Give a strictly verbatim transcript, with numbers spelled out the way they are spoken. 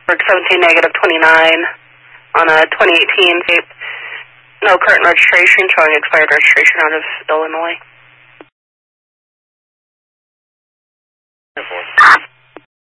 seventeen negative twenty-nine on a twenty eighteen tape. No current registration, showing expired registration out of Illinois.